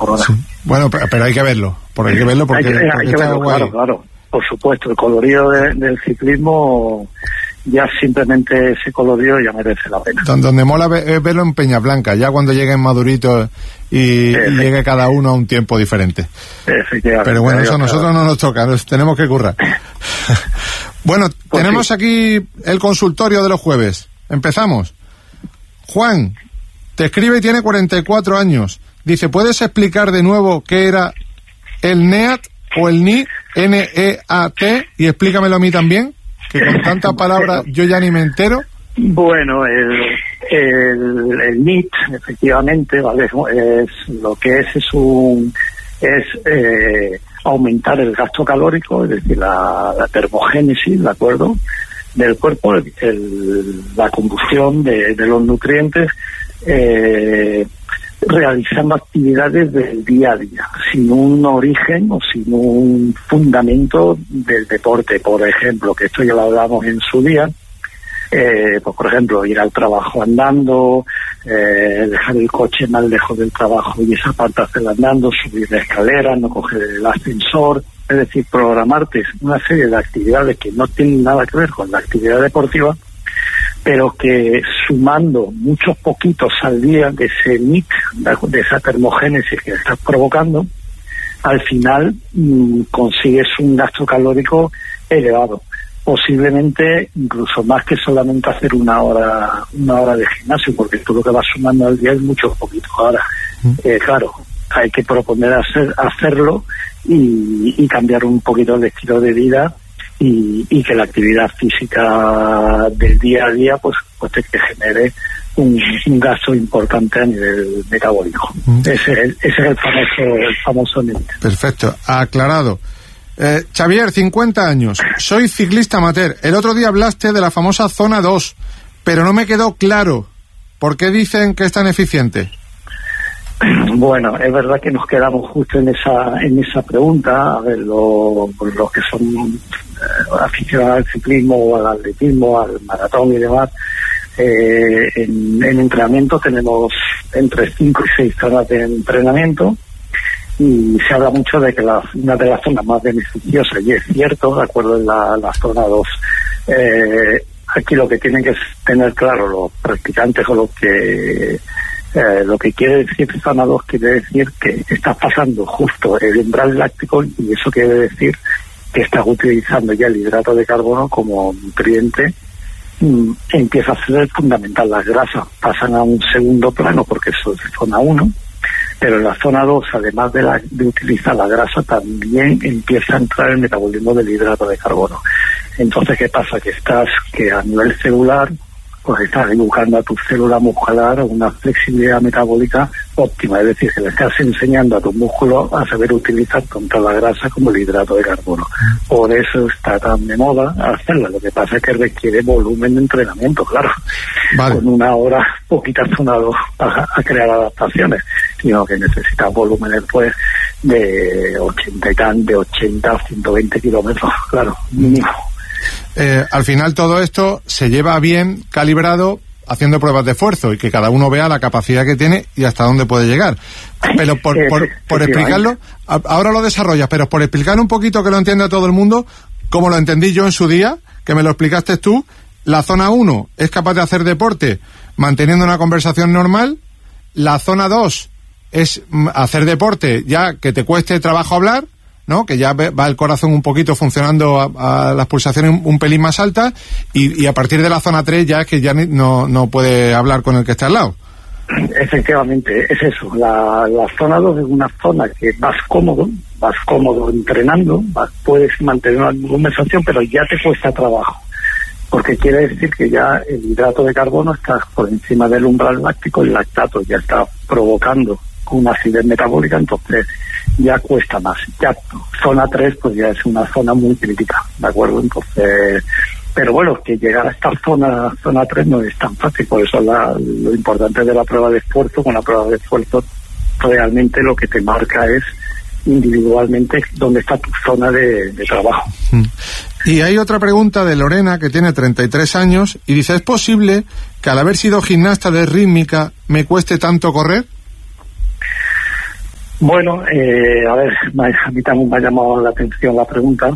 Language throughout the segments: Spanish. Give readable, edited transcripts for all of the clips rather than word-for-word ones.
corona. Sí. Bueno, pero hay que verlo, porque hay que verlo porque hay que verlo, claro, por supuesto, el colorido del ciclismo, ya simplemente ese colorido ya merece la pena. Donde mola verlo en Peñablanca, ya cuando lleguen maduritos y llegue cada uno a un tiempo diferente. Efectivamente. Pero bueno, eso a nosotros no nos toca, nos tenemos que currar. Bueno, pues tenemos aquí el consultorio de los jueves. Empezamos. Juan, te escribe y tiene 44 años. Dice, ¿puedes explicar de nuevo qué era el NEAT o el NEAT, N-E-A-T? Y explícamelo a mí también, que con tantas palabras yo ya ni me entero. Bueno, el NEAT, efectivamente, ¿vale? Es lo que es aumentar el gasto calórico, es decir, la termogénesis, ¿de acuerdo?, del cuerpo, la combustión de los nutrientes, realizando actividades del día a día, sin un origen o sin un fundamento del deporte, por ejemplo, que esto ya lo hablamos en su día. Pues por ejemplo, ir al trabajo andando, dejar el coche más lejos del trabajo y esa parte hacerla andando, subir la escalera, no coger el ascensor, es decir, programarte una serie de actividades que no tienen nada que ver con la actividad deportiva, pero que sumando muchos poquitos al día de ese NEAT, de esa termogénesis que estás provocando, al final consigues un gasto calórico elevado. Posiblemente incluso más que solamente hacer una hora de gimnasio, porque tú lo que vas sumando al día es mucho poquito. Ahora, claro, hay que proponer hacerlo y cambiar un poquito el estilo de vida y que la actividad física del día a día pues te genere un gasto importante a nivel metabólico. Ese es el famoso NEAT. Perfecto, aclarado. Xavier, 50 años, soy ciclista amateur. El otro día hablaste de la famosa zona 2, pero no me quedó claro. ¿Por qué dicen que es tan eficiente? Bueno, es verdad que nos quedamos justo en esa pregunta. A ver, los que son aficionados al ciclismo o al atletismo, al maratón y demás, en entrenamiento tenemos entre 5 y 6 zonas de entrenamiento. Y se habla mucho de que una de las zonas más beneficiosas, y es cierto, de acuerdo, en la zona 2. Aquí lo que tienen que tener claro los practicantes o lo que quiere decir zona 2 quiere decir que estás pasando justo el umbral láctico, y eso quiere decir que estás utilizando ya el hidrato de carbono como nutriente. Empieza a ser fundamental. Las grasas pasan a un segundo plano porque eso es zona 1. Pero en la zona 2, además de utilizar la grasa, también empieza a entrar el metabolismo del hidrato de carbono. Entonces, ¿qué pasa? Que a nivel celular, pues estás educando a tu célula muscular a una flexibilidad metabólica óptima, es decir, que le estás enseñando a tu músculo a saber utilizar tanto la grasa como el hidrato de carbono. Por eso está tan de moda hacerla. Lo que pasa es que requiere volumen de entrenamiento, claro. Vale. Con una hora, poquitas zonas a crear adaptaciones, sino que necesitas volúmenes pues de 80 a 120 kilómetros, claro, mínimo. Al final todo esto se lleva bien calibrado haciendo pruebas de esfuerzo y que cada uno vea la capacidad que tiene y hasta dónde puede llegar. Pero por explicarlo, ahora lo desarrollas, pero por explicar un poquito que lo entienda todo el mundo, como lo entendí yo en su día, que me lo explicaste tú, la zona 1 es capaz de hacer deporte manteniendo una conversación normal, la zona 2 es hacer deporte ya que te cueste trabajo hablar, ¿no? Que ya va el corazón un poquito funcionando a las pulsaciones un pelín más altas, y a partir de la zona 3 ya es que ya no puede hablar con el que está al lado. Efectivamente, es eso. La zona 2 es una zona que vas cómodo entrenando, puedes mantener una conversación, pero ya te cuesta trabajo, porque quiere decir que ya el hidrato de carbono está por encima del umbral láctico, el lactato ya está provocando una acidez metabólica, entonces ya cuesta más. Ya zona 3 pues ya es una zona muy crítica, ¿de acuerdo? Entonces, pero bueno, que llegar a esta zona 3 no es tan fácil, por eso lo importante de la prueba de esfuerzo. Con la prueba de esfuerzo realmente lo que te marca es individualmente dónde está tu zona de trabajo. Y hay otra pregunta de Lorena, que tiene 33 años, y dice, ¿es posible que al haber sido gimnasta de rítmica me cueste tanto correr? Bueno, a ver, a mí también me ha llamado la atención la pregunta.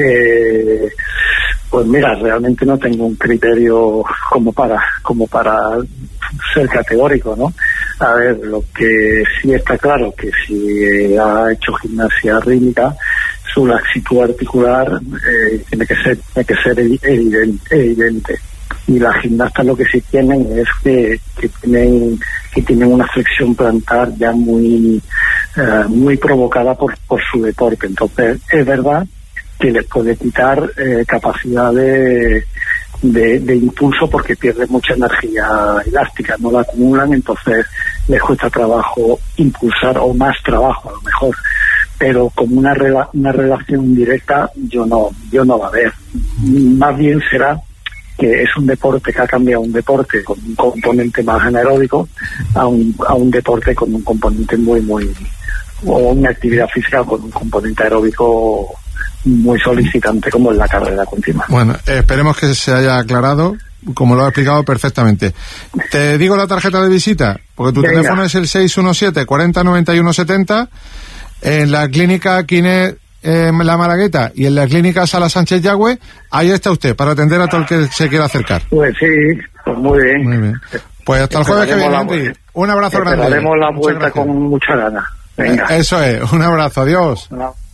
Pues mira, realmente no tengo un criterio como para ser categórico, ¿no? A ver, lo que sí está claro que si ha hecho gimnasia rítmica, su laxitud articular tiene que ser evidente. Y las gimnastas lo que sí tienen es que tienen una flexión plantar ya muy provocada por su deporte. Entonces es verdad que les puede quitar capacidad de impulso, porque pierden mucha energía elástica, no la acumulan, entonces les cuesta trabajo impulsar, o más trabajo a lo mejor, pero como una relación directa yo no la veo. Más bien será que es un deporte que ha cambiado un deporte con un componente más anaeróbico a un deporte con un componente o una actividad física con un componente aeróbico muy solicitante, como en la carrera continua. Bueno, esperemos que se haya aclarado, como lo ha explicado perfectamente. Te digo la tarjeta de visita, porque tu teléfono es el 617 40 91 70, en la clínica Quiné La Malagueta y en la clínica Sala Sánchez Yagüe. Ahí está usted, para atender a todo el que se quiera acercar. Pues sí, pues muy bien. Muy bien. Pues hasta el jueves que viene, Henry. Un abrazo grande. Daremos la vuelta con mucha ganas. Venga. Eso es, un abrazo, adiós.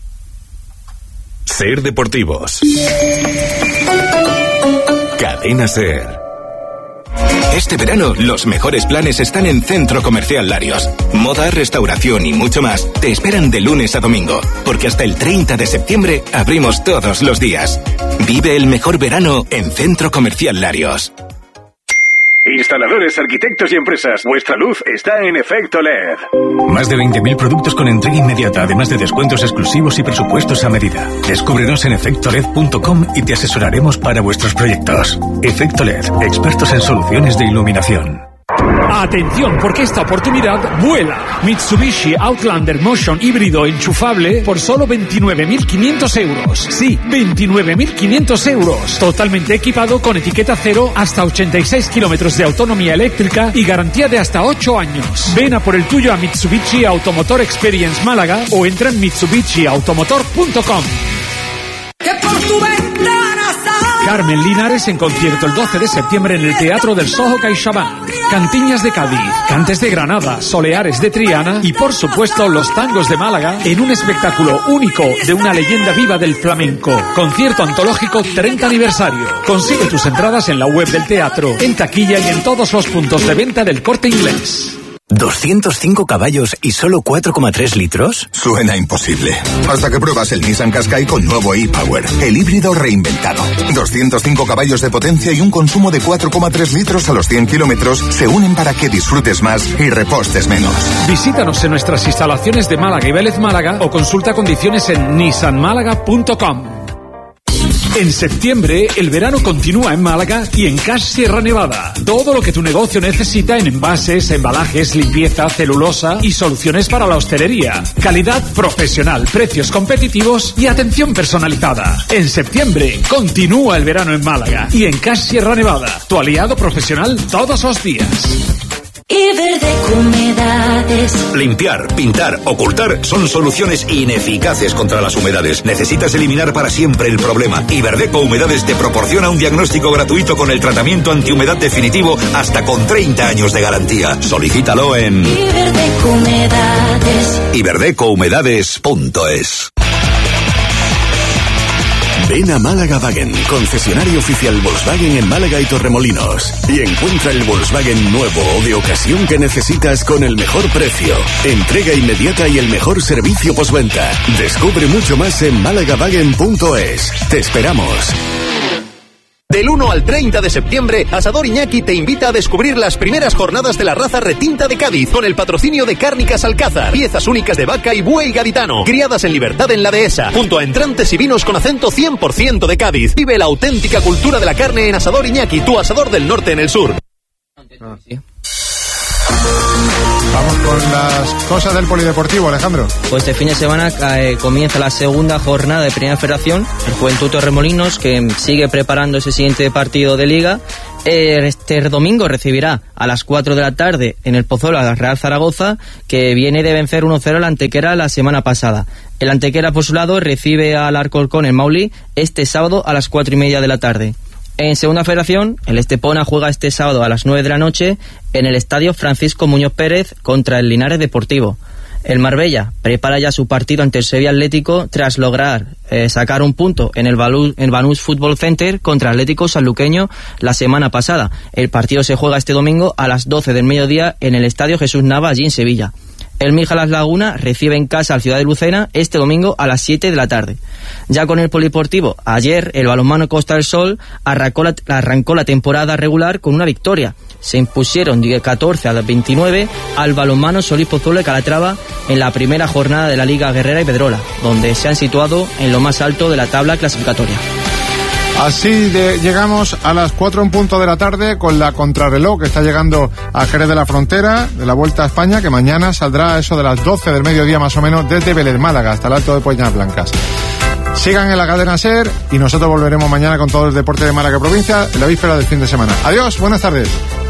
Ser Deportivos. Cadena Ser. Este verano, los mejores planes están en Centro Comercial Larios. Moda, restauración y mucho más te esperan de lunes a domingo, porque hasta el 30 de septiembre abrimos todos los días. Vive el mejor verano en Centro Comercial Larios. Instaladores, arquitectos y empresas, vuestra luz está en Efecto LED. Más de 20.000 productos con entrega inmediata, además de descuentos exclusivos y presupuestos a medida. Descúbrenos en efectoled.com y te asesoraremos para vuestros proyectos. Efecto LED, expertos en soluciones de iluminación. Atención, porque esta oportunidad vuela. Mitsubishi Outlander Motion híbrido enchufable por solo 29.500 euros. Sí, 29.500 euros. Totalmente equipado con etiqueta cero, hasta 86 kilómetros de autonomía eléctrica y garantía de hasta 8 años. Ven a por el tuyo a Mitsubishi Automotor Experience Málaga o entra en mitsubishiautomotor.com. Carmen Linares en concierto el 12 de septiembre en el Teatro del Soho CaixaBank. Cantiñas de Cádiz, Cantes de Granada, Soleares de Triana y por supuesto los tangos de Málaga en un espectáculo único de una leyenda viva del flamenco. Concierto antológico 30 aniversario. Consigue tus entradas en la web del teatro, en taquilla y en todos los puntos de venta del Corte Inglés. ¿205 caballos y solo 4,3 litros? Suena imposible. Hasta que pruebas el Nissan Qashqai con nuevo e-Power, el híbrido reinventado. 205 caballos de potencia y un consumo de 4,3 litros a los 100 kilómetros se unen para que disfrutes más y repostes menos. Visítanos en nuestras instalaciones de Málaga y Vélez Málaga o consulta condiciones en nissanmálaga.com. En septiembre, el verano continúa en Málaga y en Cash Sierra Nevada. Todo lo que tu negocio necesita en envases, embalajes, limpieza, celulosa y soluciones para la hostelería. Calidad profesional, precios competitivos y atención personalizada. En septiembre, continúa el verano en Málaga y en Cash Sierra Nevada. Tu aliado profesional todos los días. Iberdeco Humedades. Limpiar, pintar, ocultar son soluciones ineficaces contra las humedades. Necesitas eliminar para siempre el problema. Iberdeco Humedades te proporciona un diagnóstico gratuito con el tratamiento antihumedad definitivo hasta con 30 años de garantía. Solicítalo en Iberdeco Humedades. iberdecouhumedades.es. Ven a Málaga Wagen, concesionario oficial Volkswagen en Málaga y Torremolinos, y encuentra el Volkswagen nuevo o de ocasión que necesitas con el mejor precio, entrega inmediata y el mejor servicio postventa. Descubre mucho más en malagawagen.es. Te esperamos. Del 1 al 30 de septiembre, Asador Iñaki te invita a descubrir las primeras jornadas de la raza retinta de Cádiz, con el patrocinio de Cárnicas Alcázar, piezas únicas de vaca y buey gaditano, criadas en libertad en la dehesa, junto a entrantes y vinos con acento 100% de Cádiz. Vive la auténtica cultura de la carne en Asador Iñaki, tu asador del norte en el sur. Vamos con las cosas del polideportivo, Alejandro. Pues este fin de semana comienza la segunda jornada de Primera Federación, el Juventud Torremolinos, que sigue preparando ese siguiente partido de Liga, Este domingo recibirá a las 4 de la tarde en el Pozuelo a la Real Zaragoza, que viene de vencer 1-0 al Antequera la semana pasada. El Antequera, por su lado, recibe al Alcorcón en Mauli este sábado a las 4:30 de la tarde. En Segunda Federación, el Estepona juega este sábado a las 9 de la noche en el Estadio Francisco Muñoz Pérez contra el Linares Deportivo. El Marbella prepara ya su partido ante el Sevilla Atlético tras lograr sacar un punto en el Banús Fútbol Center contra Atlético Sanluqueño la semana pasada. El partido se juega este domingo a las 12 del mediodía en el Estadio Jesús Nava, allí en Sevilla. El Mijalas Laguna recibe en casa al Ciudad de Lucena este domingo a las 7 de la tarde. Ya con el polideportivo, ayer el balonmano Costa del Sol arrancó la temporada regular con una victoria. Se impusieron 14-29 al balonmano Solís Pozuelo de Calatrava en la primera jornada de la Liga Guerrera Iberdrola, donde se han situado en lo más alto de la tabla clasificatoria. Así llegamos a las 4 en punto de la tarde con la contrarreloj que está llegando a Jerez de la Frontera de la Vuelta a España, que mañana saldrá a eso de las 12 del mediodía más o menos desde Vélez Málaga hasta el Alto de Peñas Blancas. Sigan en la cadena SER y nosotros volveremos mañana con todo el deporte de Málaga provincia en la víspera del fin de semana. Adiós, buenas tardes.